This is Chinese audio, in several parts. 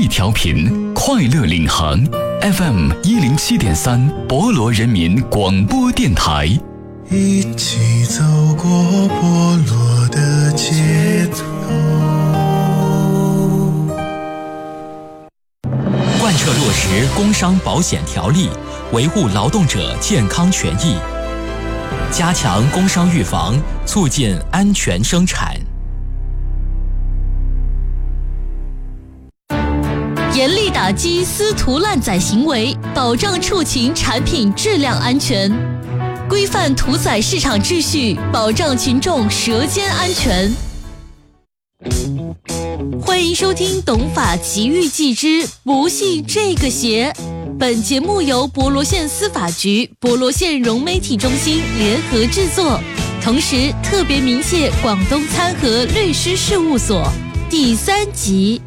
艺调频，快乐领航 FM 107.3，博罗人民广播电台。 一起走过波罗的街头。 贯彻落实工商保险条例，维护劳动者健康权益，加强工伤预防，促进安全生产。 严厉打击私图滥载行为，保障畜禽产品质量安全，规范屠宰市场秩序，保障群众舌尖安全。欢迎收听《懂法奇遇记之不信这个邪》。本节目由博罗县司法局、博罗县融媒体中心联合制作，同时特别鸣谢广东参和律师事务所。第3集。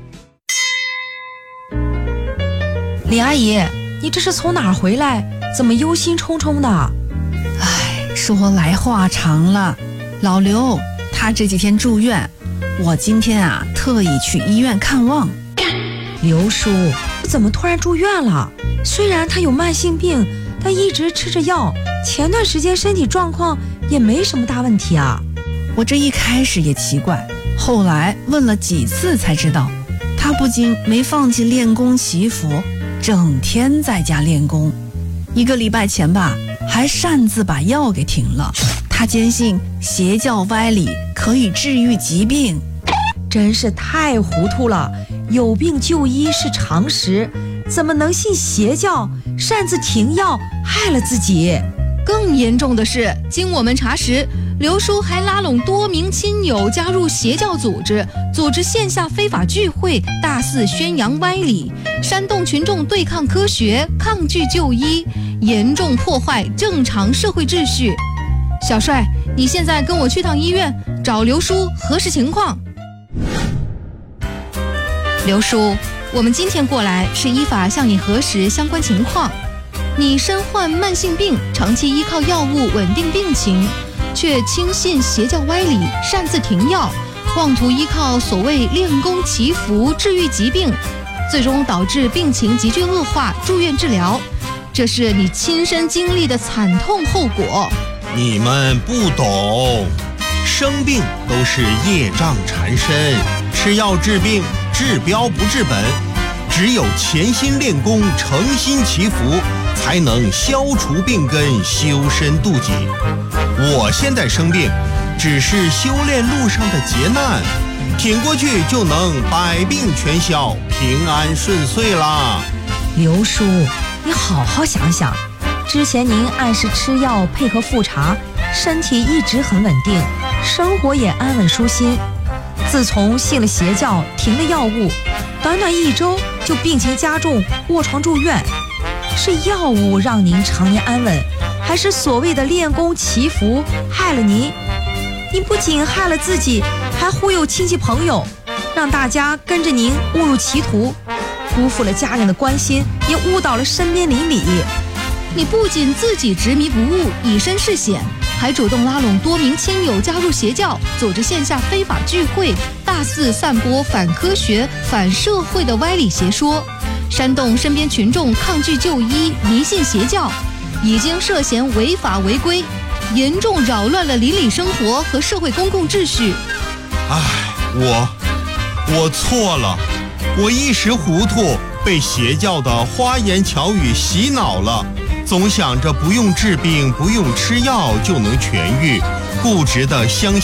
李阿姨，你这是从哪儿回来？怎么忧心忡忡的？ 哎，说来话长了。老刘他这几天住院，我今天特意去医院看望。 刘叔怎么突然住院了？虽然他有慢性病，但一直吃着药，前段时间身体状况也没什么大问题啊。 我这一开始也奇怪，后来问了几次才知道，他不仅没放弃练功祈福，整天在家练功。1个礼拜前吧，还擅自把药给停了。他坚信邪教歪理可以治愈疾病， 真是太糊涂了。有病就医是常识，怎么能信邪教，擅自停药，害了自己？ 更严重的是，经我们查实，刘叔还拉拢多名亲友加入邪教组织，组织线下非法聚会，大肆宣扬歪理，煽动群众对抗科学，抗拒就医，严重破坏正常社会秩序。小帅，你现在跟我去趟医院，找刘叔核实情况。刘叔，我们今天过来是依法向你核实相关情况。你身患慢性病，长期依靠药物稳定病情，却轻信邪教歪理，擅自停药，妄图依靠所谓练功祈福治愈疾病，最终导致病情急剧恶化，住院治疗。这是你亲身经历的惨痛后果。 你们不懂，生病都是业障缠身，吃药治病，治标不治本，只有潜心练功，诚心祈福，才能消除病根，修身度己。我现在生病，只是修炼路上的劫难，挺过去就能百病全消，平安顺遂啦。 刘叔，你好好想想，之前您按时吃药，配合复查，身体一直很稳定，生活也安稳舒心。自从信了邪教，停了药物，短短1周就病情加重，卧床住院。是药物让您常年安稳，还是所谓的练功祈福害了您？您不仅害了自己，还忽悠亲戚朋友，让大家跟着您误入歧途，辜负了家人的关心，也误导了身边邻里。 你不仅自己执迷不悟，以身试险，还主动拉拢多名亲友加入邪教，组织线下非法聚会，大肆散播反科学、反社会的歪理邪说，煽动身边群众抗拒就医，迷信邪教，已经涉嫌违法违规，严重扰乱了邻里生活和社会公共秩序。 我错了，我一时糊涂，被邪教的花言巧语洗脑了，总想着不用治病，不用吃药就能痊愈，固执地相信